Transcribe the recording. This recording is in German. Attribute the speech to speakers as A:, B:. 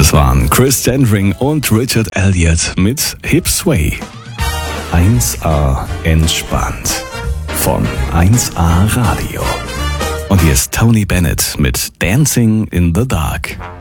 A: Das waren Chris Gendring und Richard Elliott mit Hip Sway. 1A entspannt von 1A Radio. Und hier ist Tony Bennett mit Dancing in the Dark.